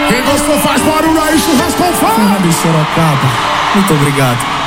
Quem gostou faz barulho aí, churrasco com fome. Fernando de Sorocaba, muito obrigado.